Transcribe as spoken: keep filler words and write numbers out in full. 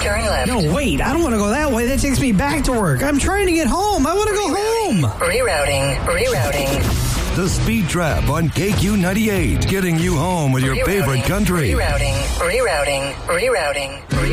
Turn left. No, wait. I don't want to go that way. That takes me back to work. I'm trying to get home. I want to go home. Rerouting. Rerouting. The Speed Trap on K Q ninety-eight. Getting you home with your Rerouting. favorite country. Rerouting. Rerouting. Rerouting. Rerouting.